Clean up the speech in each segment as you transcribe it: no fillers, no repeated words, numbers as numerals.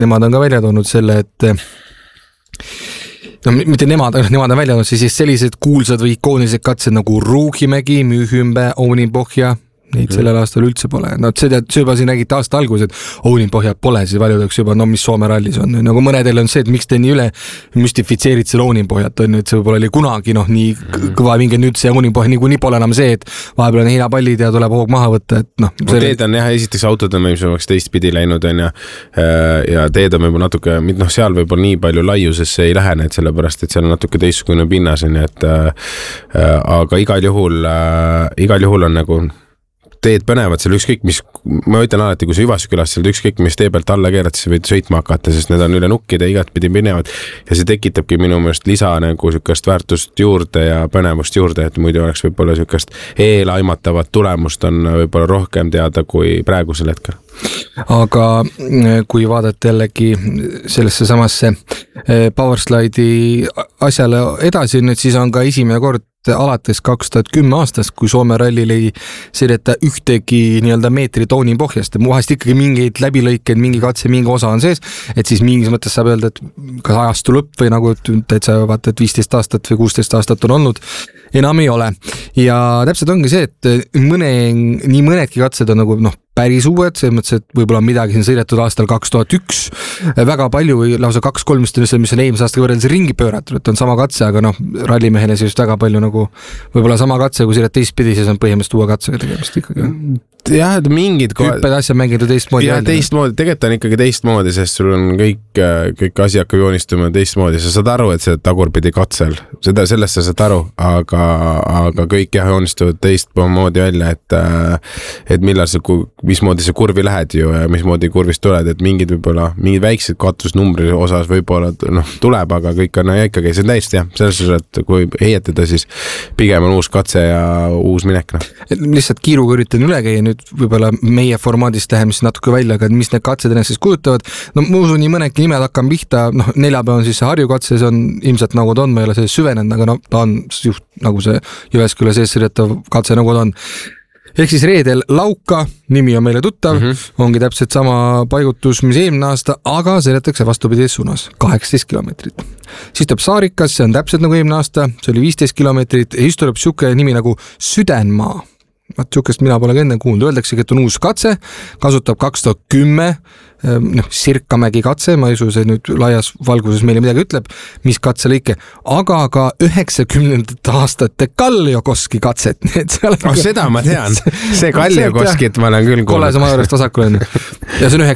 nemad on ka välja toonud selle, et no mitte nemad on välja toonud, siis sellised kuulsad või ikoonilised katsed nagu Ruugimägi, Müühümbe, Ouninpohja, neid sellel aastal üldse pole. No see juba siin räägiti aasta alguses, et Ouninpohja pole, siis valjudeks juba, no mis Soome rallis on. Nagu mõnedel on see, et miks te nii üle müstifitseerid selle Ouninpohjat, on, et see võib-olla oli kunagi nii kõva vinge, nüüd see Ouninpohja nii pole enam see, et vahepeal on heinapallid ja tuleb hoog maha võtta. Et no, teed on jah, esiteks autod on võimsamaks teistpidi läinud on ja teed on võib-olla natuke, seal võib-olla nii palju laiusesse ei lähene, et sellepärast, et seal on natuke teistsugune pinnas, et aga igal juhul on nagu teed põnevad seal ükskõik, mis, ma ütlen alati, kui sa Jyvaskylas seal ükskõik, mis tee pealt alla keerad, siis võid sõitma hakata, sest need on üle nukkide igatpidi pinevad ja see tekitabki minu meelest lisa nagu sükast väärtust juurde ja põnevust juurde, et muidu oleks võib-olla sükast eelaimatavat tulemust on võib-olla rohkem teada kui praegusel hetkel. Aga kui vaadata jällegi sellesse samasse Powerslide'i asjale edasi, nüüd siis on ka esimene kord alates 2010 aastast, kui Soome rallil ei sõideta ühtegi nii-öelda meetrit Ouninpohjast. Vahest ikkagi mingeid läbilõikeid, mingi katse, mingi osa on sees, et siis mingis mõttes saab öelda, et kas ajastu lõpp või nagu täitsa vaata, et 15 aastat või 16 aastat on olnud, enam ei ole. Ja täpselt ongi see, et nii mõnedki katsed on nagu päris uued, selles mõttes, et võib-olla midagi siin sõidetud aastal 2001, väga palju või lausa 2-3, mis on eelmise aastaga võrreldes ringi pööratud, et on sama katse, aga rallimehele siis väga palju nagu võib-olla sama katse, kui sõidad teistpidi, siis on põhimõtteliselt uue katsega tegemist ikkagi. Jah, mingid hüpped asja mängida teistmoodi. Ja teistmoodi, tegelikult on ikkagi teistmoodi, sest sul on kõik asi hakkab joonistuma teistmoodi. Sa saad aru, et see tagurpidi katsel, sellest sa saad aru, aga kõik joonistuvad teistmoodi välja, et millal mismoodi sa kurvi lähed ju ja mismoodi kurvist tuled, et mingid väiksed katusnumbri osas võib-olla tuleb, aga kõik on ikkagi, see on täiesti jah, selles suhtes, et kui heietada, siis pigem on uus katse ja uus minek. Lihtsalt kiiruga üritan üle käia, nüüd võib-olla meie formaadist läheme siis natuke välja, aga mis need katsed ennast siis kujutavad. No ma usun, nii mõnedki nimed hakkam pihta, neljapäev on siis see Harju katse, see on ilmselt nagu ta on, ma ei ole see süvenenud, aga ta on nagu see Jyvaskyla sees sõidetav katse nagu ta on. Ehk siis reedel Lauka, nimi on meile tuttav, ongi täpselt sama paigutus, mis eelmine aasta, aga sõidetakse vastupidises suunas, 18 kilomeetrit. Siis tuleb Saarikas, see on täpselt nagu eelmine aasta, see oli 15 kilomeetrit ja siis tuleb siuke nimi nagu Südenmaa. Siukest mina pole ka enne kuulnud, öeldaksegi, et on uus katse, kasutab 2010 Sirkamägi katse, ma ei usu, see nüüd laias valguses meile midagi ütleb, mis katse lõike, aga ka 90. aastate Kalliokoski katset. Seda ma tean, see Kalliokoskit ma olen küll kuulnud. Kolese majorist vasakul on. Ja see on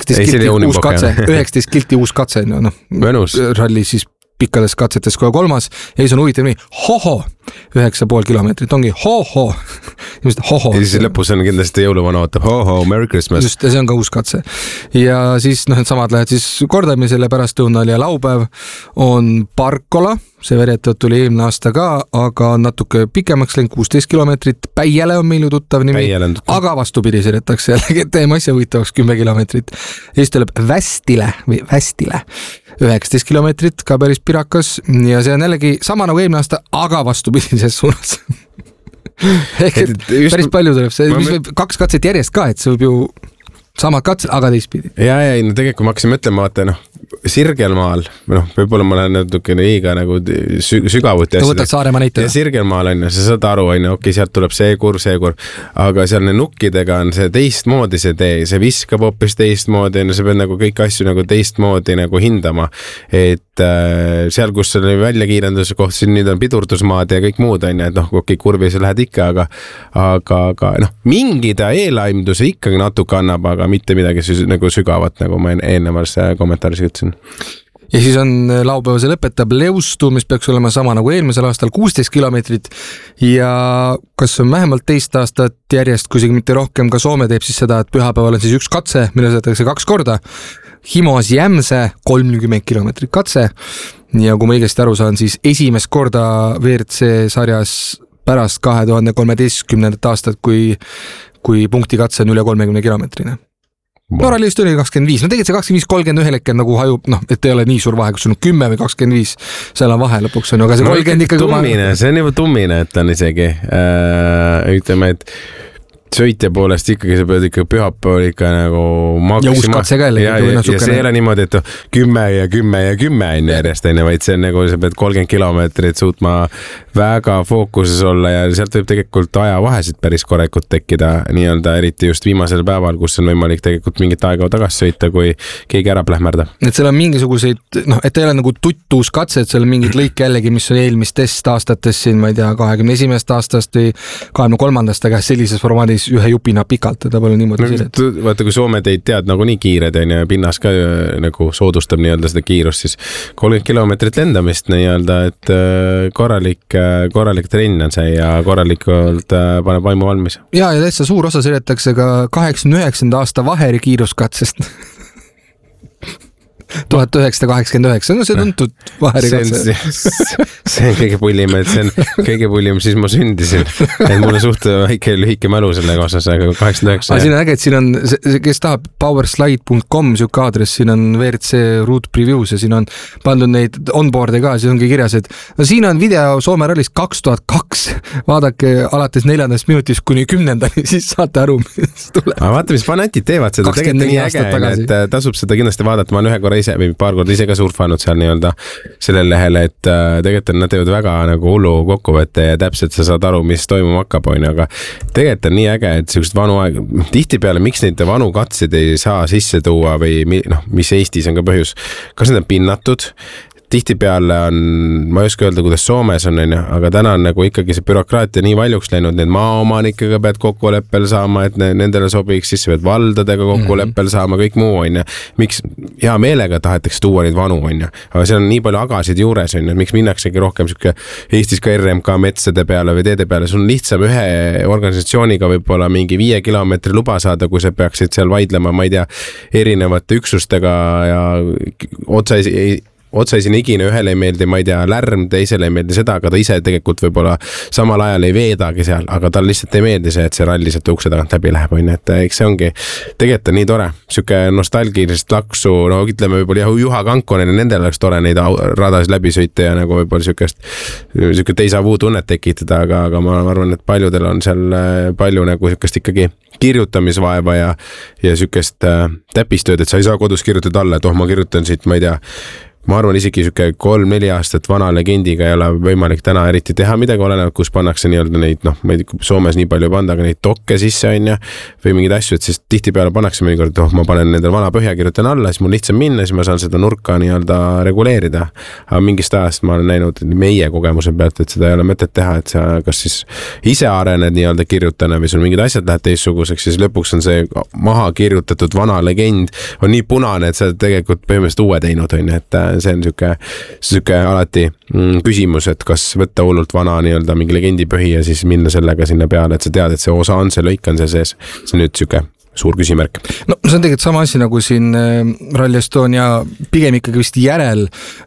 19 kilti uus katse. Ralli siis pikkades katsetes kohe kolmas ja siis on huvitav nii, hoho, 9,5 kilomeetrit ongi hoho. Ja siis lõpus on kindlasti jõuluvana ootab hoho, Merry Christmas. Just, see on ka uus katse. Ja siis samad lähed siis kordamisele pärast õunal ja laupäev on Parkola, see verjetatud tuli eelmine aasta ka, aga natuke pikemaks läinud 16 kilomeetrit. Päiele on meil ju tuttav nimi, aga vastupidi sõidetakse jällegi, teeme asja huvitavaks 10 kilomeetrit. Ja siis tuleb Västile 19 kilomeetrit, ka päris pirakas ja see on jällegi sama nagu eelmine aasta, aga vastupidises suunas. Päris palju tuleb see, 2 katset järjest ka, et see võib ju samad katsed, aga teistpidi. Ja tegelikult ma hakkasin mõtlema, vaata Sirgelmaal, võib-olla ma olen natuke liiga nagu sügavuti asjad. Võtad Saaremaa näite. Ja Sirgelmaal on, sa saad aru, okei, sealt tuleb see kurv, aga seal nukkidega on see teistmoodi see tee, see viskab hoopis teistmoodi, sa pead nagu kõik asju nagu teistmoodi nagu hindama, et seal, kus oli väljakiirenduse koht, siin nüüd on pidurdusmaad ja kõik muud on, et okei, kurvi sa lähed ikka, aga mingid eelaimduse ikkagi natuke annab, aga mitte midagi nagu sügavat, nagu ma eelnevas kommentaaris ütlesin. Ja siis on laupäeva see lõpetab Leustu, mis peaks olema sama nagu eelmisel aastal 16 kilomeetrit ja kas on vähemalt teist aastat järjest, kui isegi mitte rohkem, ka Soome teeb siis seda, et pühapäeval on siis üks katse, mille sõidetakse 2 korda. Himos Jämse 30 kilomeetrit katse ja kui ma õigesti aru saan, siis esimest korda WRC sarjas pärast 2013. aastat, kui punktikatse on üle 30 kilomeetrine. Rallist oli 25, tegelikult see 25-31 hetkel nagu hajub, et ei ole nii suur vahe, kus on 10 või 25, seal on vahe lõpuks on ju, aga see 30 ikkagi... Tummine, see on juba tummine, et on isegi, ütleme, et sõitja poolest ikkagi sa pead ikka pühapäeval ikka nagu ja uus katse ka jällegi. Ja see ei ole niimoodi, et 10 ja 10 ja 10 järjest, vaid see on nagu sa pead 30 kilomeetrit suutma väga fookuses olla ja sealt võib tegelikult ajavahesid päris korrekut tekkida nii-öelda eriti just viimasel päeval, kus on võimalik tegelikult mingit aega tagasi sõita, kui keegi ära plähmerda. Et seal on mingisuguseid, et ei ole nagu tuttuus katse, et seal on mingid lõik jällegi, mis on eelmistest aastatest siin, ma ei tea, 21. aastast või 23. aga sellises formaadis ühe jupina pikalt, ta pole niimoodi sidet. Vaata, kui Soome teid tead nagu nii kiired on ja pinnas ka nagu soodustab nii-öelda seda kiirust, siis 30 kilomeetrit lendamist nii-öelda, et korralik trenn on see ja korralikult paneb vaimu valmis. Ja täitsa suur osa sõidetakse ka 89. aasta Vaheri kiiruskatsest. 1989, no see tuntud Vaheri katse. See on kõige pullim, et see on kõige pullim, siis ma sündisin. Et mul on suht väike lühike mälu sellega osas, aga 89. Aga siin on äge, et siin on, kes tahab powerslide.com siuke aadress, siin on WRC route previews ja siin on pandud neid onboard'e ka, siis ongi kirjas, et no siin on video Soome rallist 2002. Vaadake alates 4. minutist kuni 10. siis saate aru, mis tuleb. Aga vaata, mis fanatid teevad seda, tegelikult nii äge, et tasub seda kindlasti vaadata, ma olen ühe korra ise või paar korda ise ka surfanud seal nii-öelda sellel lehel, et tegelikult nad teevad väga nagu hullu kokkuvõtte ja täpselt sa saad aru, mis toimuma hakkab, aga tegelikult on nii äge, et sellised vanu aeg, tihtipeale miks neid vanu katseid ei saa sisse tuua või mis Eestis on ka põhjus, kas need on pinnatud? Tihtipeale on, ma ei oska öelda, kuidas Soomes on, aga täna on nagu ikkagi see bürokraatia nii valjuks läinud, need maaomanikega pead kokkuleppel saama, et nendele sobiks, siis pead valdadega kokkuleppel saama, kõik muu on. Miks hea meelega tahetakse tuua neid vanu on, aga seal on nii palju agasid juures on, miks minnaksegi rohkem siuke Eestis ka RMK metsade peale või teede peale, sul on lihtsam ühe organisatsiooniga võib-olla mingi 5 kilomeetri luba saada, kui sa peaksid seal vaidlema, ma ei tea, erinevate üksustega ja otsaisini igine ühele ei meeldi, ma ei tea, lärm, teisele ei meeldi seda, aga ta ise tegelikult võib-olla samal ajal ei veedagi seal, aga tal lihtsalt ei meeldi see, et see ralli sealt ukse tagant läbi läheb, et eks see ongi tegelikult on nii tore, siuke nostalgilist laksu, no ütleme võib-olla Juha Kankonen ja nendel oleks tore neid radas läbi sõita ja nagu võib-olla siuke teisavuu tunnet tekitada, aga ma arvan, et paljudel on seal palju nagu siukest ikkagi kirjutamisvaeva ja siukest täpistööd, et sa ei saa kodus kirjutada alla, et ma kirjutan siit, ma ei tea, ma arvan isegi siuke 3-4 aastat vana legendiga ei ole võimalik täna eriti teha midagi, olenevalt, kus pannakse nii-öelda neid, ma ei tea, Soomes nii palju panda, aga neid dokke sisse on ja või mingid asju, et siis tihtipeale pannakse mõnikord, et ma panen nendel vana põhja, kirjutan alla, siis mul lihtsam minna, siis ma saan seda nurka nii-öelda reguleerida. Aga mingist ajast ma olen näinud meie kogemuse pealt, et seda ei ole mõtet teha, et sa kas siis ise arened nii-öelda kirjutana või sul mingid asjad läheb teistsuguseks, siis lõpuks on see maha kirjutatud vana legend on nii punane, et sa tegelikult põhimõtteliselt uue teinud on, et see on siuke alati küsimus, et kas võtta hullult vana nii-öelda mingi legendipõhi ja siis minna sellega sinna peale, et sa tead, et see osa on, see lõik on see sees. See on nüüd siuke suur küsimärk. No see on tegelikult sama asi nagu siin Rally Estonia pigem ikkagi vist järel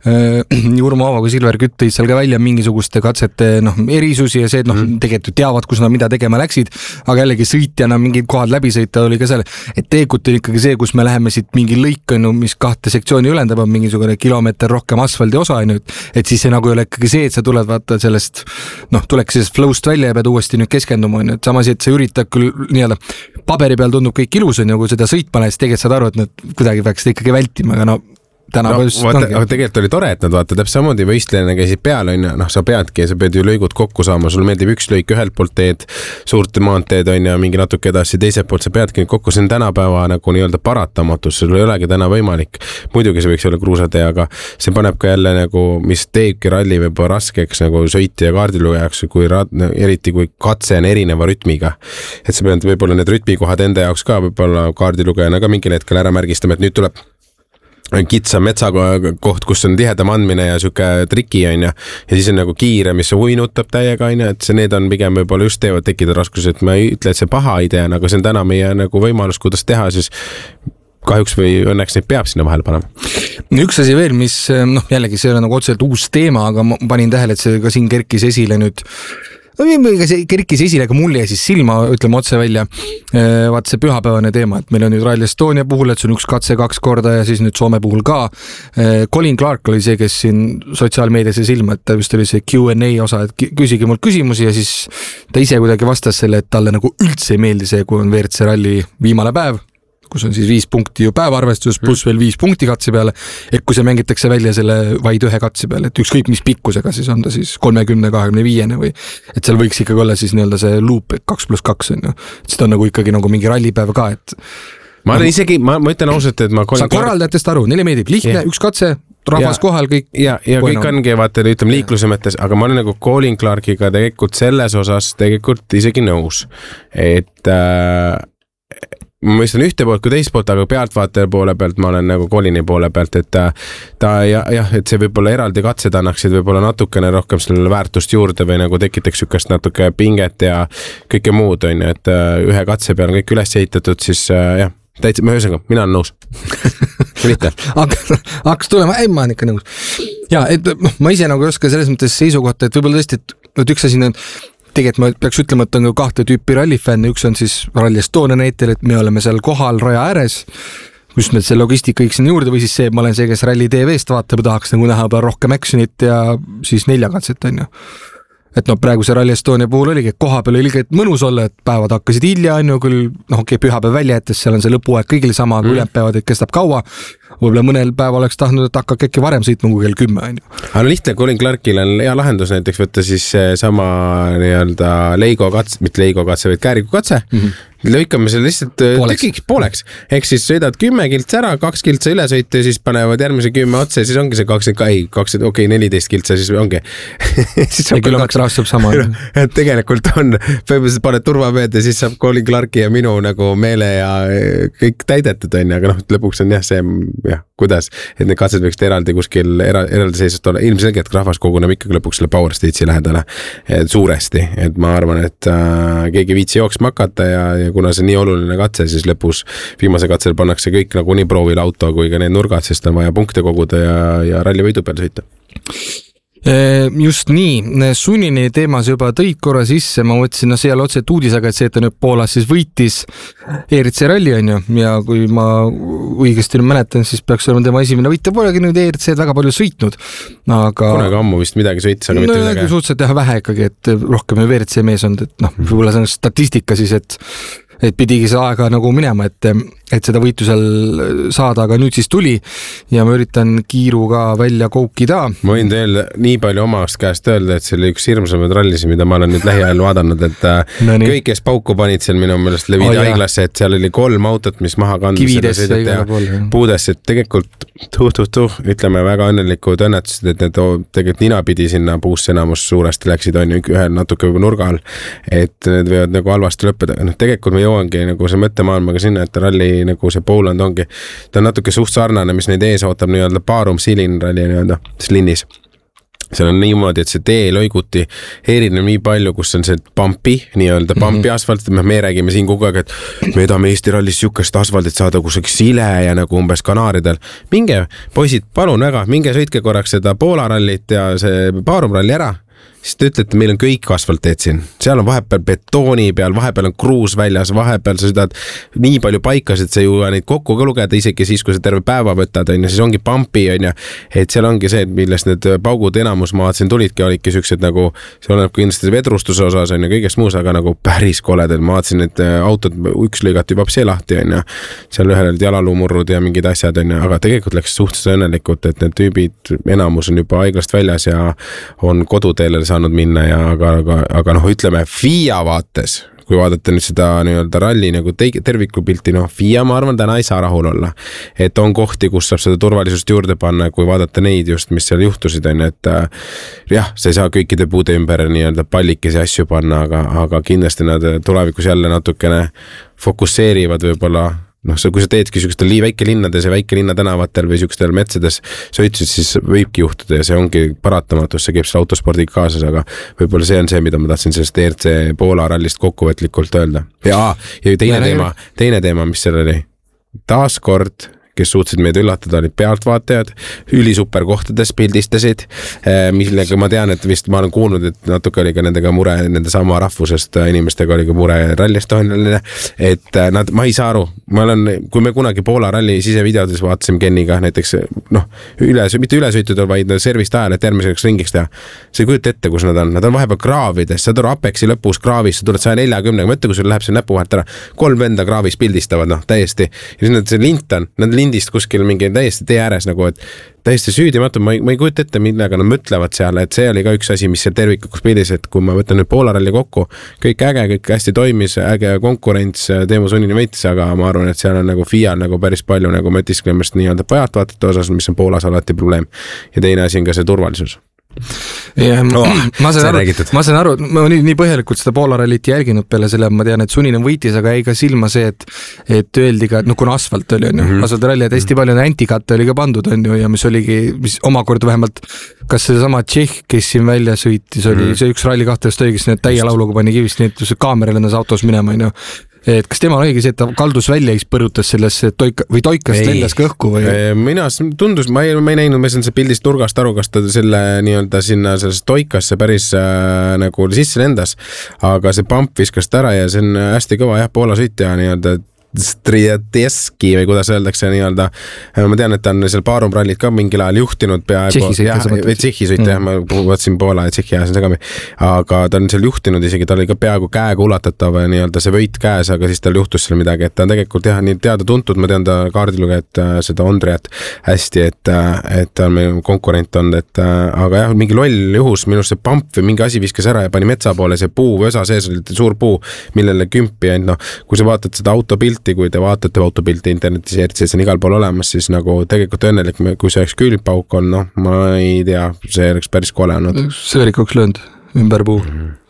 nii Urmo Aava kui Silver Kütt tõid seal ka välja mingisuguste katsete erisusi ja see, et tegelikult teavad, kus nad mida tegema läksid, aga jällegi sõitjana mingid kohad läbi sõita oli ka seal, et teekut on ikkagi see, kus me läheme siit mingi lõik, mis 2 sektsiooni ülendab, on mingisugune kilomeeter rohkem asfaldi osa, et siis see nagu ei ole ikkagi see, et sa tuled vaata sellest, tuleks sellest flow'st välja ja pead uuesti nüüd keskenduma, et samas, et sa üritad küll nii-öelda paberi peal tundub kõik ilus on ja kui seda sõitma lähes, tegelikult saad aru, et nad kuidagi peaks seda ikkagi vältima, aga aga tegelikult oli tore, et nad vaata täpselt samamoodi võistlejana käisid peal, sa pead ju lõigud kokku saama, sul meeldib üks lõik ühelt poolt teed, suurte maanteed on ja mingi natuke edasi, teiselt poolt sa peadki kokku, see on tänapäeva nagu nii-öelda paratamatus, sul ei olegi täna võimalik, muidugi see võiks olla kruusatee, aga see paneb ka jälle nagu, mis teebki ralli võib-olla raskeks nagu sõitja ja kaardilugejaks, eriti kui katse on erineva rütmiga, et sa pead võib-olla need rütmikohad enda jaoks ka võib-olla kaardilugejana ka mingil hetkel ära märgistama, et nüüd tuleb kitsa metsakoht, kus on tihedam andmine ja siuke triki on ja siis on nagu kiire, mis uinutab täiega on ja et need on pigem võib-olla just teevad tekkida raskusi, et ma ei ütle, et see paha idee on, aga see on täna meie nagu võimalus, kuidas teha, siis kahjuks või õnneks neid peab sinna vahele panema. Üks asi veel, mis jällegi see on nagu otseselt uus teema, aga ma panin tähele, et see ka siin kerkis esile nüüd see kerkis esile, aga mul jäi siis silma, ütleme otse välja, vaat see pühapäevane teema, et meil on nüüd Rally Estonia puhul, et see on üks katse 2 korda ja siis nüüd Soome puhul ka. Colin Clark oli see, kes siin sotsiaalmeedias silma, et ta just oli see Q&A osa, et küsigi mul küsimusi ja siis ta ise kuidagi vastas selle, et talle nagu üldse ei meeldi see, kui on WRC ralli viimane päev, kus on siis 5 punkti ju päevaarvestus pluss veel 5 punkti katse peale, et kui see mängitakse välja selle vaid ühe katse peale, et ükskõik mis pikkusega siis on ta siis 30-25 või et seal võiks ikkagi olla siis nii-öelda see loop, et 2+2 on ju, et seda on nagu ikkagi nagu mingi rallipäev ka, et ma olen isegi, ma ütlen ausalt, et sa korraldajatest aru, neile meeldib lihtne, üks katse, rahvas kohal, kõik. Ja kõik ongi, vaata, ütleme liikluse mõttes, aga ma olen nagu Colin Clarkiga tegelikult selles osas tegelikult isegi nõus, et ma mõistan ühte poolt kui teist poolt, aga pealtvaataja poole pealt ma olen nagu Colini poole pealt, et ta jah, et see võib-olla eraldi katsed annaksid võib-olla natukene rohkem sellele väärtust juurde või nagu tekitaks sükast natuke pinget ja kõike muud on ju, et ühe katse peal on kõik üles ehitatud, siis jah, täitsa, ma ühesõnaga, mina olen nõus. Lihtne. Hakkas tulema, ei ma olen ikka nõus. Ja, et ma ise nagu ei oska selles mõttes seisukohta, et võib-olla tõesti, et üks asi on tegelikult ma peaks ütlema, et on 2 tüüpi rallifänne, üks on siis Rally Estonia näitel, et me oleme seal kohal raja ääres, just need see logistika kõik sinna juurde või siis see, et ma olen see, kes Rally TV-st vaatab ja tahaks nagu näha rohkem actionit ja siis 4 katset on ju. Et praegu see Rally Estonia puhul oligi, et koha peal oli ilgelt mõnus olla, et päevad hakkasid hilja on ju, küll pühapäev välja jättes, seal on see lõpuaeg kõigil sama, kui ülejäänud päevad, et kestab kaua. Võib-olla mõnel päeval oleks tahtnud, et hakkab äkki varem sõitma kui kell 10 on ju. Aga lihtne, Colin Clarkil on hea lahendus näiteks võtta siis sama nii-öelda Leigo katse, mitte Leigo katse, vaid Kääriku katse. Lõikame selle lihtsalt tükiks pooleks. Ehk siis sõidad 10 kilts ära, 2 kiltsa üle sõita ja siis panevad järgmise 10 otsa ja siis ongi see 14 kiltsa, siis ongi. Ja kilomeetri aastab sama. Et tegelikult on, põhimõtteliselt paned turvapeed ja siis saab Colin Clarki ja minu nagu meele ja kõik täidetud on, aga lõpuks on jah see, jah, kuidas, et need katsed võiks eraldi kuskil eraldi seisust olla. Ilmselgelt, et rahvas koguneb ikkagi lõpuks selle Power Stage'i lähedale suuresti, et ma arvan, et keegi viitsi jooksma hakata ja kuna see nii oluline katse, siis lõpus viimase katsel pannakse kõik nagu nii proovil auto kui ka need nurgad, sest on vaja punkte koguda ja ralli võidu peal sõita. Just nii, sunnini teemas juba tõid korra sisse, ma mõtlesin, seal otse uudisega, et see, et ta nüüd Poolas siis võitis ERC ralli on ju, ja kui ma õigesti mäletan, siis peaks olema tema esimene võitja, polegi nüüd ERC-d väga palju sõitnud, aga kunagi ammu vist midagi sõitis, aga mitte midagi. Suhteliselt jah vähe ikkagi, et rohkem ERC mees on, et võib-olla see on statistika siis, et pidigi see aega nagu minema, et seda võitu seal saada, aga nüüd siis tuli ja ma üritan kiiruga välja koukida. Ma võin teile nii palju omast käest öelda, et see oli üks hirmsamaid rallisi, mida ma olen nüüd lähiajal vaadanud, et kõik, kes pauku panid seal minu meelest Levide haiglasse, et seal oli 3 autot, mis maha kandus puudesse, et tegelikult ütleme väga õnnelikud õnnetused, et need tegelikult ninapidi sinna puusse enamus suuresti läksid, on ju ühel natuke nurga all, et need võivad nagu halvasti lõppeda. Tegelikult me jõuangi nagu see mõttemaailmaga sinna, et ralli nagu see Poland ongi, ta on natuke suht sarnane, mis neid ees ootab nii-öelda Baarum Silin ralli nii-öelda Slinnis. Seal on niimoodi, et see tee lõiguti erineb nii palju, kus on see pampi, nii-öelda pampi asfalt, me räägime siin kogu aeg, et me edame Eesti rallis sükest asfaldit saada kusagil sile ja nagu umbes Kanaaridel. Minge, poisid, palun väga, minge sõitke korraks seda Poola rallit ja see Baarum ralli ära. Siis te ütlete, meil on kõik asfaltteed siin. Seal on vahepeal betooni peal, vahepeal on kruus väljas, vahepeal sa sõidad nii palju paikas, et sa ju neid kokku ka lugeda isegi siis, kui sa terve päeva võtad, on ja siis ongi pampi, on ja et seal ongi see, millest need paugud enamus ma vaatasin tulidki, olidki süksed nagu, see oleneb kindlasti vedrustuse osas on ja kõigest muus, aga nagu päris koledel. Ma vaatasin, et autod üks lõigati juba see lahti, on ja seal ühel olid jalaluumurrud ja mingid asjad, on ja, aga tegelikult läks suhteliselt õnnelikult, et need tüübid enamus on juba haiglast väljas ja on koduteelel saanud minna ja aga ütleme FIA vaates, kui vaadata nüüd seda nii-öelda ralli nagu tervikupilti, FIA ma arvan täna ei saa rahul olla, et on kohti, kus saab seda turvalisust juurde panna, kui vaadata neid just, mis seal juhtusid, on, et jah, sa ei saa kõikide puude ümber nii-öelda pallikesi asju panna, aga kindlasti nad tulevikus jälle natukene fokusseerivad võib-olla. Kui sa teedki sükestel väikelinnades ja väikelinna tänavatel või sükestel metsades sõitsid, siis võibki juhtuda ja see ongi paratamatus, see keeb selle autospordiga kaasas, aga võib-olla see on see, mida ma tahtsin sellest ERC Poola rallist kokkuvõtlikult öelda. Ja teine teema, mis seal oli, taaskord kes suutsid meid üllatada, olid pealtvaatajad, ülisuper kohtades pildistasid, millega ma tean, et vist ma olen kuulnud, et natuke oli ka nendega mure, nende sama rahvusest inimestega oli ka mure Rally Estonialine, et ma ei saa aru, kui me kunagi Poola ralli sisevideodes vaatasime Kenniga näiteks, mitte ülesõitudel, vaid servist ajal, et järgmiseks ringiks teha. See ei kujuta ette, kus nad on vahepeal kraavides, saad aru Apexi lõpus kraavis, sa tuled 140, mõtle, kui sul läheb see näpu vahelt ära, 3 venda kraavis pildistavad, täiesti. Ja siis see lint on, nad lindist kuskil mingi täiesti tee ääres nagu, et täiesti süüdimatu, ma ei kujuta ette, millega nad mõtlevad seal, et see oli ka üks asi, mis seal tervikuks pildis, et kui ma võtan nüüd Poola ralli kokku, kõik äge, kõik hästi toimis, äge konkurents, Teemu Sunini võitis, aga ma arvan, et seal on nagu FIA nagu päris palju nagu mõtisklemist nii-öelda pealtvaatajate osas, mis on Poolas alati probleem. Ja teine asi on ka see turvalisus. Ja, ma saan aru, ma nii põhjalikult seda Poola rallit jälginud peale selle, ma tean, et Suninen võitis, aga ei ka silma see, et öeldi ka, kuna asfalt oli, asfalt ralli, et hästi palju antikatte oli ka pandud, ja mis omakorda vähemalt, kas see sama Tšehh, kes siin välja sõitis, oli see üks ralli kahtest õigest, need täie lauluga pani kivist, nii et see kaamera lendas autos minema, et kas tema oligi see, et ta kaldus välja ja põrutas sellesse toikast lendas ka õhku või? Mina tundus, ma ei näinud, ma saan see pildist nurgast aru, kas ta selle nii-öelda sinna selles toikasse päris nagu sisse lendas, aga see pump viskas ära ja see on hästi kõva Poola sõitja nii-öelda Striateski või kuidas öeldakse nii-öelda. Ma tean, et ta on seal Baarum rallit ka mingil ajal juhtinud Tšehhi sõitja, ma võtsin Poola ja Tšehhi ajasin segami, aga ta on seal juhtinud isegi, ta oli ka peaaegu käega ulatatav nii-öelda see võit käes, aga siis tal juhtus seal midagi, et ta on tegelikult nii teada tuntud, ma tean ta kaardilugejat seda Ondriat hästi, et ta on meil konkurent olnud, aga jah, mingi loll juhus, minust see pump või mingi asi viskas ära ja pani metsa poole, see puu vösa sees oli suur puu, millele kümpi, kui sa vaatad seda autopilti, kui te vaatate autopilti internetis, see on igal pool olemas, siis nagu tegelikult õnnelik, kui see oleks külgpauk on, ma ei tea, see oleks päris kole olnud. Sõõrikuks löönud ümber puu.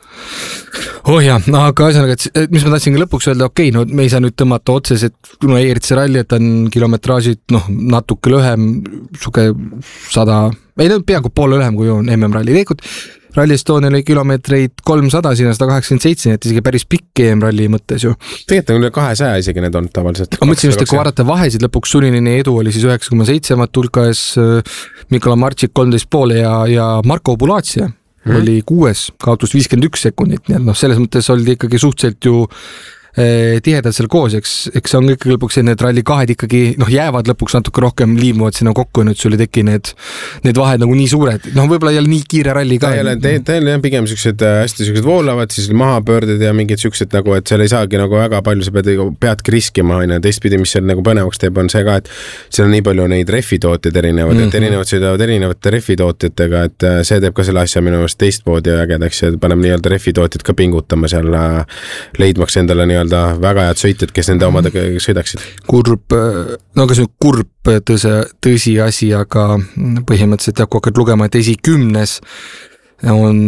Jah, aga ühesõnaga, et mis ma tahtsin ka lõpuks öelda, no me ei saa nüüd tõmmata otses, et kuna ERC ralli, et on kilometraažid natuke lühem, suke 100, peaaegu poole lühem, kui on MM-ralli. Tegelikult Rally Estonia oli kilomeetreid 300, sinna 187, et isegi päris pikk EM-ralli mõttes ju. Tegelikult on üle 200 isegi need on tavaliselt. Ma mõtlesin just, et kui vaadata vahesid, lõpuks Suninini edu oli siis 9,7, hulka ees Mikola Marčik 13,5 ja Marko Bulatsia oli 6, kaotus 51 sekundit, nii et selles mõttes oldi ikkagi suhteliselt ju tihedalt seal koos, eks see on ikkagi lõpuks need ralli kahed ikkagi jäävad lõpuks natuke rohkem liimuvad sinna kokku ja nüüd sul ei teki need vahed nagu nii suured, võib-olla jälle nii kiire ralli ka. Ta ei ole pigem hästi sellised voolavad, siis mahapöörded ja mingid sellised nagu, et seal ei saagi nagu väga palju, sa peadki riskima, teistpidi, mis seal nagu põnevaks teeb, on see ka, et seal on nii palju neid refitootjad erinevad, et erinevad sõidavad erinevate refitootjatega, et see teeb ka selle asja minu meelest teistmoodi ja ägedaks ja paneb nii-öelda refitootjad ka pingutama seal leidmaks endale nii-öelda väga head sõitjad, kes nende omadega sõidaksid. Kurb, kas nüüd kurb tõsi asi, aga põhimõtteliselt kui hakkad lugema, et 10 on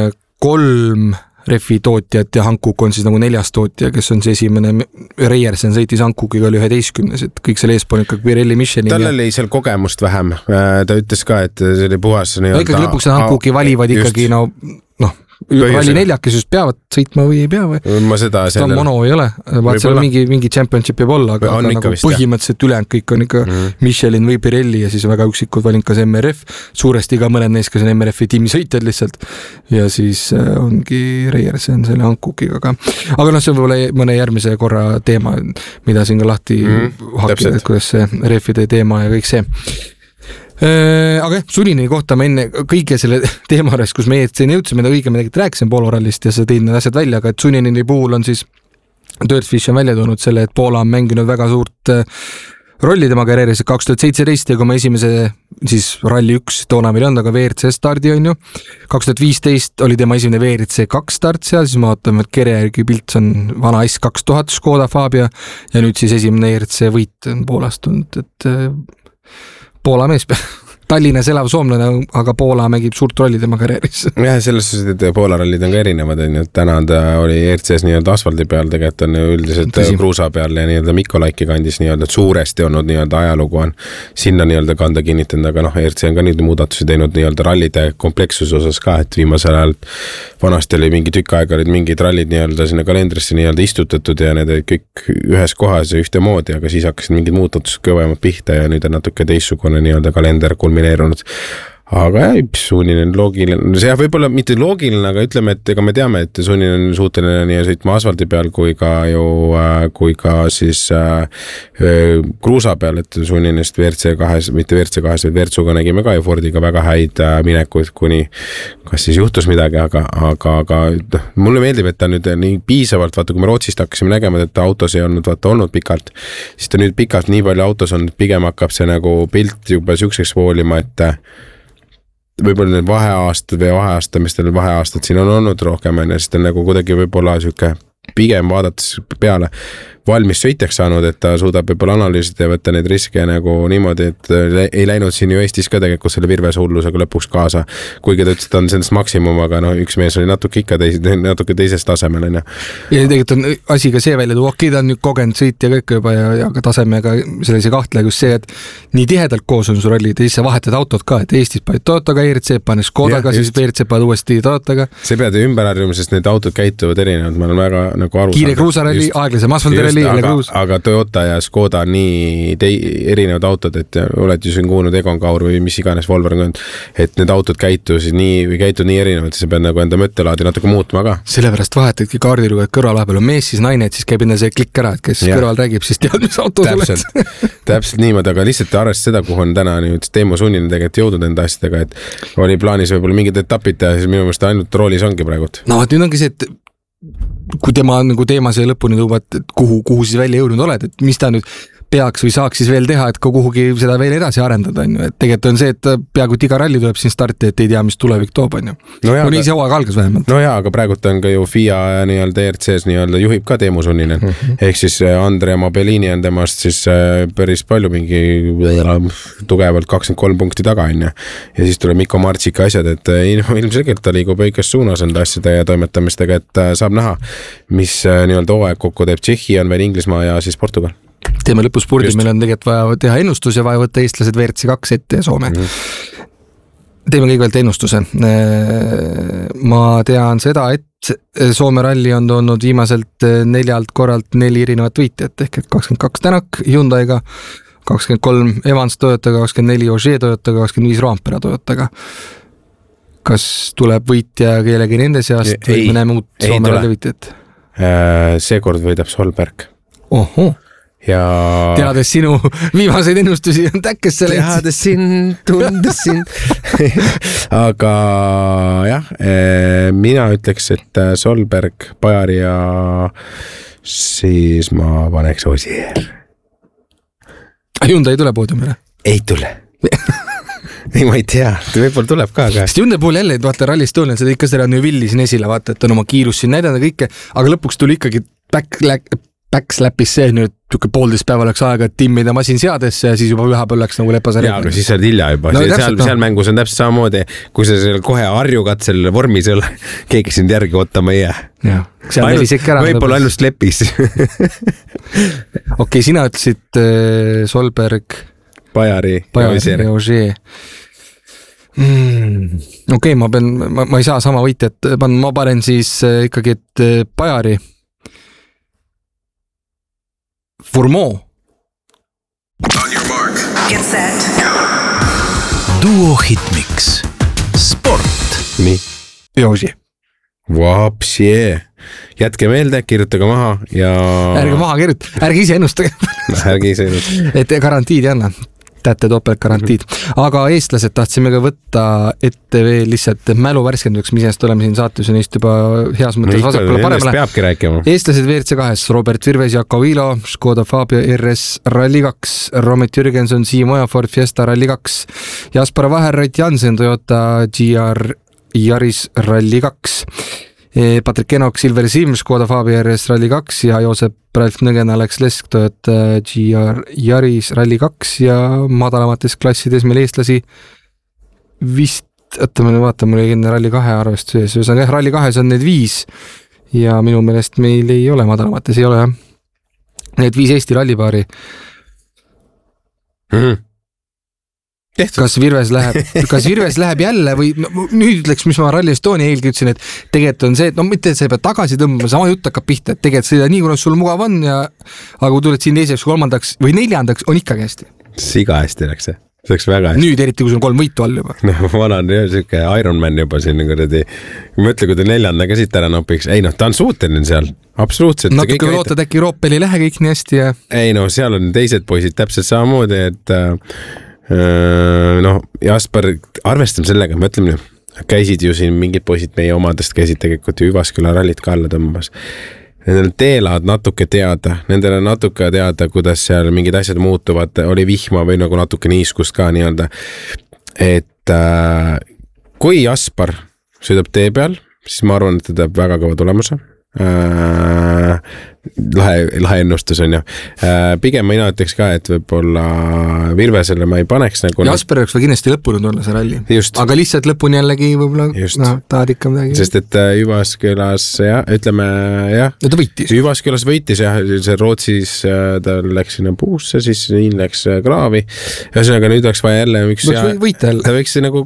3 refitootjat ja Hankook on siis nagu 4. tootja, kes on see esimene, Reiersen sõitis Hankookiga oli 11, et kõik seal eespool ikka Pirelli Michelin. Tal oli seal kogemust vähem, ta ütles ka, et see oli puhas ikkagi lõpuks Hankooki valivad ikkagi ralli 4, kes just peavad sõitma või ei pea või? Ma seda sellel... mono ei ole, vaat seal mingi championship peab olla, aga nagu põhimõtteliselt ülejäänud kõik on ikka Michelin või Pirelli ja siis on väga üksikud valinkas MRF, suuresti ka mõned neist, kes on MRF-i tiimi sõitjad lihtsalt ja siis ongi Reiersen selle Hankookiga ka. Aga see on võib-olla mõne järgmise korra teema, mida siin ka lahti hakkida, et kuidas see refide teema ja kõik see. Aga Sunini kohta ma enne kõige selle teemares, kus meie siin jõudsime, õige midagi rääkisin Poola rallist ja sa tõid need asjad välja, aga et Sunini puhul on siis Dirtfish on välja toonud selle, et Poola on mänginud väga suurt rolli tema karjääris 2017 ja kui ma esimese siis ralli 1 toona meil on, aga WRC stardi on ju 2015 oli tema esimene WRC 2 start seal, siis ma vaatan, et Kere järgi pilt on vana S2000 Škoda Fabia ja nüüd siis esimene WRC võit on Poolast tulnud, et Poola mees Tallinnas elav soomlane, aga Poola mängib suurt rolli tema karjääris. Jah, selles suhtes, et Poola rallid on ka erinevad, täna ta oli ERCs nii-öelda asfaldi peal, tegelikult on üldiselt kruusa peal ja nii-öelda Mikolaiki kandis nii-öelda suuresti olnud nii-öelda ajalugu on sinna nii-öelda kanda kinnitanud, aga ERC on ka nüüd muudatusi teinud nii-öelda rallide komplekssuse osas ka, et viimasel ajal vanasti oli mingi tükk aega olid mingid rallid nii-öelda sinna kalendrisse nii-öelda istutatud ja need kõik ühes kohas ja ühte moodi, aga siis hakkasid mingid muudatused kõvemad pihta ja nüüd on natuke teistsugune nii-öelda kalender kulmineerunud. Aga jah, suuline loogiline, see võib-olla mitte loogiline, aga ütleme, et ega me teame, et suuline on suuteline nii sõitma asfaldi peal kui ka siis kruusa peal, et suuninest WRC2, mitte WRC2, vaid WRC-ga nägime ka ju Fordiga väga häid minekuid, kuni kas siis juhtus midagi, aga mulle meeldib, et ta nüüd nii piisavalt, vaata kui me Rootsist hakkasime nägema, et autos ei olnud pikalt, siis ta nüüd pikalt nii palju autos on, pigem hakkab see nagu pilt juba siukseks voolima, et võib-olla need vaheaastad siin on olnud rohkem, siis ta on nagu kuidagi võib-olla siuke pigem vaadates peale valmis sõitjaks saanud, et ta suudab võib-olla analüüsida ja võtta neid riske nagu niimoodi, et ei läinud siin ju Eestis ka tegelikult selle virvese hullusega lõpuks kaasa, kuigi ta ütles, et ta on sellest maksimum, aga üks mees oli natuke teisest tasemel. Ja tegelikult on asi ka see välja tuua, ta on nüüd kogenud sõit ja kõik juba ja ka tasemega sellise kahtle, kus see, et nii tihedalt koos on su rollid ja siis sa vahetad autot ka, et Eestis paned Toyotaga ERC, paned Škodaga, siis ERC paned uuesti Toyotaga. See pead ümber harjuma, sest need autod käituvad erinevalt, ma olen väga nagu aru kiire kruusaralli, aeglasem asfaldiralli, aga Toyota ja Škoda on nii erinevad autod, et oled ju siin kuulnud Egon Kaur või mis iganes Volvo on, et need autod käituvad nii erinevalt, siis sa pead nagu enda mõttelaadi natuke muutma ka. Sellepärast vahetadki kaardilugu, et kõrval vahepeal on mees, siis naine, et siis käib enne see klikk ära, et kes kõrval räägib, siis tead, mis auto tuled. Täpselt niimoodi, aga lihtsalt arvest seda, kuhu on täna nüüd Teemu Sunnine tegelikult jõudnud enda asjadega, et oli plaanis võib-olla mingid etapid teha, siis minu meelest ainult roolis ongi praegult. No nüüd ongi see, et kui tema nagu teema see lõpuni tuuvad, et kuhu siis välja jõudnud oled, et mis ta nüüd peaks või saaks siis veel teha, et ka kuhugi seda veel edasi arendada, on ju, et tegelikult on see, et peaaegu iga ralli tuleb siin starti, et ei tea, mis tulevik toob, on ju. No nii see hooaeg algas vähemalt. No jaa, aga praegult on ka ju FIA nii-öelda ERCs nii-öelda juhib ka Teemu Sunninen. Ehk siis Andrea Mabellini on temast siis päris palju mingi tugevalt 23 punkti taga, on ju. Ja siis tuleb Mikko Martsika asjad, et ilmselgelt ta liigub õiges suunas enda asjade ja toimetamistega, et saab näha, mis nii-öelda hooaeg kokku teeb. Tšehhi on veel Inglismaa ja siis Portugal. Teeme lõpus spurdi, meil on tegelikult vaja teha ennustus ja vaja võtta eestlased WRC2 ette ja Soome. Teeme kõigepealt ennustuse. Ma tean seda, et Soome ralli on toonud viimaselt 4 korralt 4 erinevat võitjat, ehk 22 Tänak Hyundaiga, 23 Evans Toyotaga, 24 Ogier Toyotaga, 25 Roompere Toyotaga. Kas tuleb võitja kellegi nende seast või me näeme uut Soome ralli võitjat? Seekord võidab Solberg. Oho. Ja teades sinu viimaseid ennustusi on täkkes selle. Tundes sind. Aga jah, mina ütleks, et Solberg, Bajari ja siis ma paneks Ogier. Hyundai ei tule poodiumile? Ei tule. Ei, ma ei tea, võib-olla tuleb ka. Sest Hyundai pool jälle, vaata Rally Estonial, seda ikka seda Neuvilli siin esile, vaata, et on oma kiirus siin näidanud kõike, aga lõpuks tuli ikkagi backsläppis see nüüd 1,5 päeva läks aega, et timmida masin seadesse ja siis juba ühepäev läks nagu lepasar. Jaa, aga siis sa oled hilja juba. No, seal mängus on täpselt samamoodi, kui sa kohe harjukatsel vormis ei ole, keegi sind järgi ootama ei jää. Võib-olla ainult lepis. Okei, sina ütlesid Solberg, Bajari ja Ogier. Okei, ma ei saa sama võitjat, ma panen siis ikkagi, et Bajari Fourmont. On your mark. Get set. Duo Hitmix. Sport. Nii. Ogier. Vapsie. Jätke meelde, kirjutage maha ja... Ärge maha kirjuta, ärge ise ennustage. Ärge ise ennustage. Et garantiid ei anna. Tätte topeltgarantiid. Aga eestlased tahtsime ka võtta ette veel lihtsalt mälu värskenduseks, mis jäest oleme siin saates ja neist juba heas mõttes vasakule paremale. Eestlased WRC2, Robert Virves, Jaako Viilo, Škoda Fabio RS Rally 2, Romet Jürgenson, Siim Oja, Ford Fiesta Rally 2, Jaspar Vaher-Rait Jansen, Toyota GR Yaris Rally 2, Patrik Enok, Silver Sim, Škoda Fabio RS Rally 2 ja Joosep Ralf Nõgen, Alex Lesk, Toyota GR Yaris Rally 2 ja madalamates klassides meil eestlasi vist, vaata, mul ei enne Rally2 arvestuses, ühesõnaga Rally 2 on need 5 ja minu meelest meil ei ole madalamates, ei ole jah. Need 5 Eesti rallipaari. Kas Virves läheb jälle või nüüd ütleks, mis ma Rally Estonia eelgi ütlesin, et tegelikult on see, et mitte, et sa ei pea tagasi tõmbama, sama jutt hakkab pihta, et tegelikult sõida nii, kuna sul mugav on aga kui tuled siin teiseks, kolmandaks või neljandaks, on ikkagi hästi. Siga hästi läks see. See oleks väga hästi. Nüüd eriti, kui sul on 3 võitu all juba. Ma olen siuke Ironman juba siin kuradi. Mõtle, kui ta 4. ka siit ära nopiks. Ei ta on suuteline seal. Absoluutselt. Natuke veel ootad, äkki Roopel ei lähe kõik nii hästi ja... Ei seal on teised poisid täpselt samamoodi, et Jasper, arvestame sellega, me ütleme, käisid ju siin mingid poisid meie omadest, käisid tegelikult ju Üvasküla rallit ka alla tõmbas. Nendel teelad natuke teada, nendele natuke teada, kuidas seal mingid asjad muutuvad, oli vihma või nagu natuke niiskust ka nii-öelda. Et kui Jasper sõidab tee peal, siis ma arvan, et ta teeb väga kõva tulemuse. Lahe ennustus on ju. Pigem ma ütleks ka, et võib-olla Virvesele ma ei paneks nagu... Jasper oleks või kindlasti lõppunud olla see ralli. Just. Aga lihtsalt lõpuni jällegi võib-olla tahad ikka midagi. Sest et Üvaskülas ütleme jah. Ja ta võitis. Üvaskülas võitis jah, see Rootsis ta läks sinna puusse, siis siin läks kraavi. Ühesõnaga nüüd oleks vaja jälle ta võiks nagu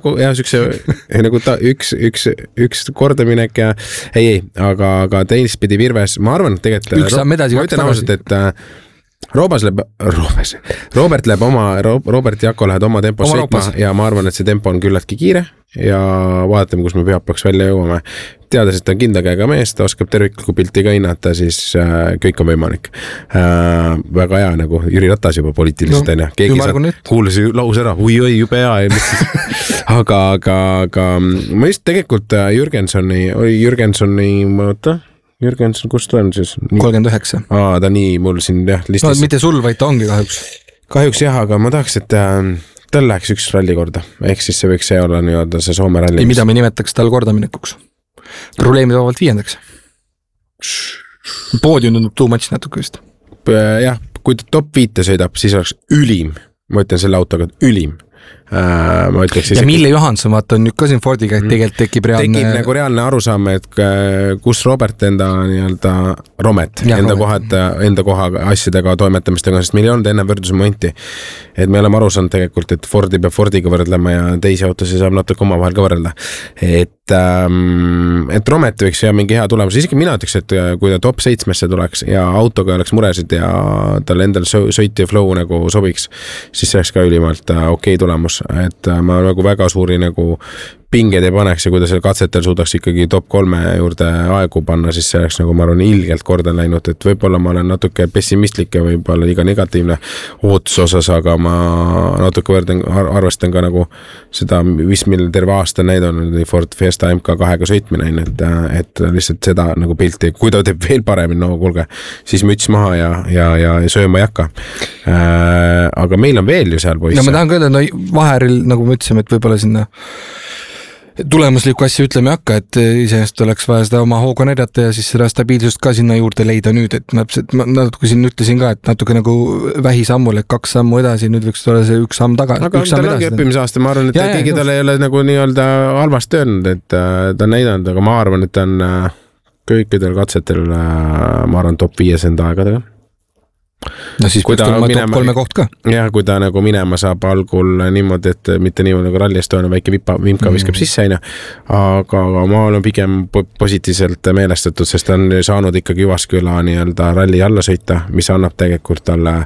üks kordaminek ja ei, aga teistpidi Virves, ma arvan, et tegelikult üks saab edasi, ma ütlen ausalt, et Robert ja Jako lähevad oma tempos sõitma ja ma arvan, et see tempo on küllaltki kiire ja vaatame, kus me peaks välja jõuame. Teades, et ta on kindlakäega mees, ta oskab tervikliku pilti ka hinnata, siis kõik on võimalik. Väga hea, nagu Jüri Ratas juba poliitiliselt on ja keegi kuulis laus ära, oi, jube hea. Aga ma just tegelikult Jürgenson, kus ta on siis? 39. Ta nii mul siin listis. Mitte sul, vaid ta ongi kahjuks. Kahjuks jah, aga ma tahaks, et tal läheks üks ralli korda. Ehk siis see võiks see olla nii-öelda see Soome ralli. Ei, mida me nimetaks tal kordaminekuks? Probleemid vabalt 5. Poodium tundub too much natuke vist. Jah, kui ta top 5 sõidab, siis oleks ülim. Ma ütlen selle autoga, ülim. Ma ütleks ja Mille Johansson vaata on nüüd ka siin Fordiga, et tegelikult tekib reaalne arusaam, et kus Robert enda koha asjadega toimetamistega, sest meil ei olnud enne võrdlusmomenti, et me oleme aru saanud tegelikult, et Fordi peab Fordiga võrdlema ja teisi autosi saab natuke oma vahel ka võrrelda, et Romet võiks mingi hea tulemus, isegi mina ütleks, et kui ta top 7-sse tuleks ja autoga oleks muresid ja tal endal sõit ja flow nagu sobiks, siis see oleks ka ülimalt okei tulemus, et ma nagu väga suuri nagu pinged ei paneks ja kui ta seal katsetel suudaks ikkagi top 3 juurde aegu panna, siis see oleks nagu ma arvan ilgelt korda läinud, et võib-olla ma olen natuke pessimistlik ja võib-olla liiga negatiivne ootuse osas, aga ma natuke arvestan ka nagu seda, mis meil terve aasta näidanud Ford Fiesta MK2-ga sõitmine, et lihtsalt seda nagu pilti, kui ta teeb veel paremini, no kuulge, siis müts maha ja sööma ei hakka. Aga meil on veel ju seal poisse. Ja ma tahan ka öelda, vaheril, nagu me ütlesime, et võib-olla sinna tulemuslikku asja ütleme ei hakka, et iseenesest oleks vaja seda oma hooga näidata ja siis seda stabiilsust ka sinna juurde leida nüüd, et ma natuke siin ütlesin ka, et natuke nagu vähisammul, et 2 sammu edasi, nüüd võiks olla see 1 samm tagasi. Aga tal ongi õppimisaasta, ma arvan, et keegi tal ei ole nagu nii-öelda halvasti öelnud, et ta on näidanud, aga ma arvan, et ta on kõikidel katsetel, ma arvan, top 5 enda aegadega. No siis peaks tulema top 3 koht ka. Jah, kui ta nagu minema saab algul niimoodi, et mitte niimoodi nagu Rally Estonia väike vimka viskab sisse, aga ma olen pigem positiivselt meelestatud, sest ta on saanud ikkagi Üvasküla nii-öelda ralli alla sõita, mis annab tegelikult talle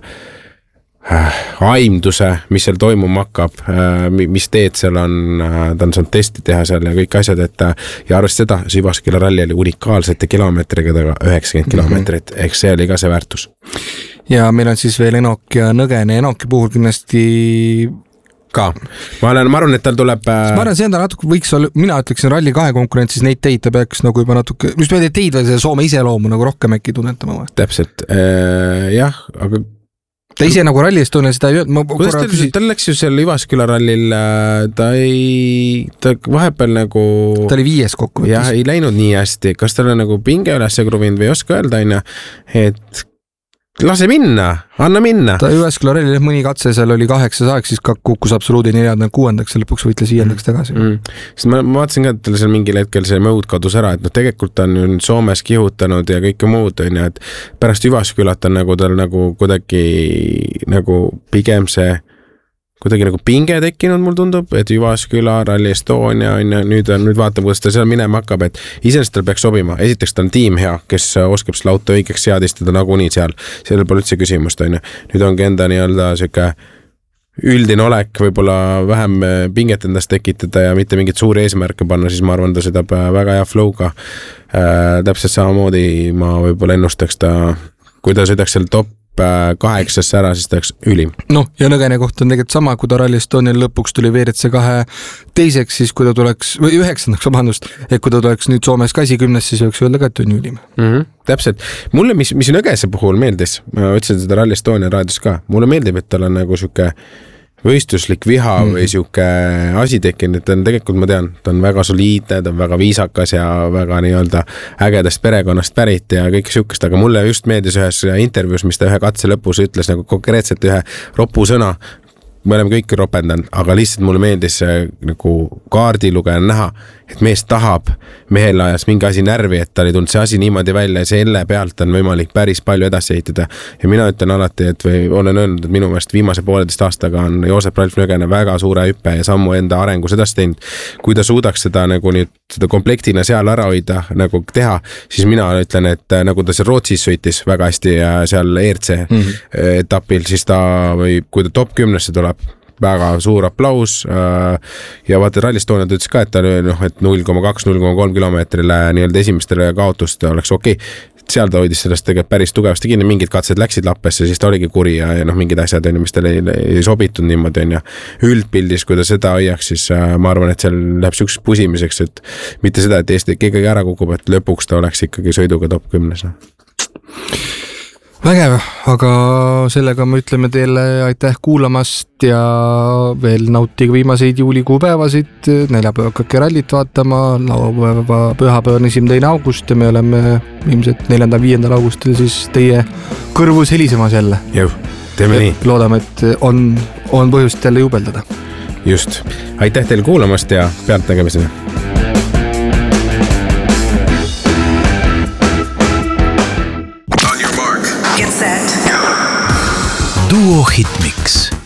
aimduse, mis seal toimuma hakkab, mis teed seal on, ta on saanud testi teha seal ja kõik asjad, ja arvest seda, see Üvasküla ralli oli unikaalsete kilomeetriga 90 kilomeetrit, ehk see oli ka see väärtus. Ja meil on siis veel Enok ja Nõgene. Enoki puhul kindlasti ka. Ma arvan, et tal tuleb... Ma arvan, see enda natuke võiks olla, mina ütleksin Rally 2 konkurentsis neid teid, ta peaks nagu juba natuke, just me teid või see Soome iseloomu nagu rohkem äkki tunnetama või? Täpselt, jah, aga... Ta ise nagu Rally Estonia seda ei öelnud. Tal läks ju seal Üvasküla rallil, ta vahepeal nagu... Ta oli 5 kokku. Jah, ei läinud nii hästi. Kas tal on nagu pinge üles kruvinud või ei oska öelda, et lase minna, anna minna. Ta Jyväsküla rallil mõni katse, seal oli 8 aeg, siis kukkus absoluudi 4.6. ja lõpuks võitles 5. tagasi. Sest ma vaatasin ka, et tal seal mingil hetkel see mõud kadus ära, et tegelikult on ju Soomes kihutanud ja kõike muud, on ju, et pärast Jyväskülat on nagu tal nagu kuidagi nagu pigem see kuidagi nagu pinge tekkinud, mul tundub, et Jyväsküla, Rally Estonia on ja nüüd vaatame, kuidas ta seal minema hakkab, et iseenesest tal peaks sobima. Esiteks ta on tiim hea, kes oskab selle auto õigeks seadistada nagunii seal pole üldse küsimust, on ju. Nüüd ongi enda nii-öelda siuke üldine olek, võib-olla vähem pinget endast tekitada ja mitte mingit suuri eesmärke panna, siis ma arvan, ta sõidab väga hea flow'ga. Täpselt samamoodi ma võib-olla ennustaks ta, kui ta sõidaks seal top 8 ära, siis ta oleks ülim. Noh, ja nõgene koht on tegelikult sama, kui ta Rally Estonial lõpuks tuli WRC2 teiseks, siis kui ta tuleks, või 9. vabandust, et kui ta tuleks nüüd Soomes ka 10, siis võiks öelda ka, et on ülim. Täpselt. Mulle, mis nõgese puhul meeldis, ma ütlesin seda Rally Estonia raadios ka, mulle meeldib, et tal on nagu siuke võistluslik viha või siuke asi tekkinud, et tegelikult ma tean, ta on väga soliidne, ta on väga viisakas ja väga nii-öelda ägedast perekonnast pärit ja kõik siukest, aga mulle just meeldis ühes intervjuus, mis ta ühe katse lõpus ütles nagu konkreetselt ühe ropu sõna, me oleme kõik ropendanud, aga lihtsalt mulle meeldis nagu kaardilugejana näha, et mees tahab, mehel ajas mingi asi närvi, et ta oli tulnud see asi niimoodi välja ja selle pealt on võimalik päris palju edasi ehitada. Ja mina ütlen alati, et või olen öelnud, et minu meelest viimase 1,5 aastaga on Joosep Ralf Nõgene väga suure hüppe ja sammu enda arengus edasi teinud. Kui ta suudaks seda nagu nüüd seda komplektina seal ära hoida, nagu teha, siis mina ütlen, et nagu ta seal Rootsis sõitis väga hästi ja seal ERC etapil, siis ta või kui ta top 10 tuleb, väga suur aplaus ja vaata Rally Estonia ütles ka, et ta et 0,2-0,3 kilomeetrile nii-öelda esimestele kaotust oleks okei. Seal ta hoidis sellest tegelikult päris tugevasti kinni, mingid katsed läksid lappesse, siis ta oligi kuri ja mingid asjad, mis tal ei sobitud niimoodi on ja üldpildis, kui ta seda hoiaks, siis ma arvan, et seal läheb sükses pusimiseks, et mitte seda, et Eesti keegi ära kukub, et lõpuks ta oleks ikkagi sõiduga top 10. Vägev, aga sellega me ütleme teile aitäh kuulamast ja veel nautige viimaseid juulikuu päevasid, neljapäeva hakkake rallit vaatama, laupäeva pühapäev on 1. august ja me oleme ilmselt 4.-5. augustil siis teie kõrvus helisemas jälle. Jõu, teeme nii. Loodame, et on põhjust jälle jubeldada. Just, aitäh teile kuulamast ja pealt nägemisena. Duo Hitmix.